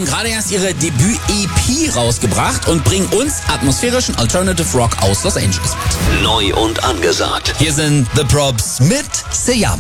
haben gerade erst ihre Debüt-EP rausgebracht und bringen uns atmosphärischen Alternative Rock aus Los Angeles mit. Neu und angesagt. Hier sind The Probs mit Seyam.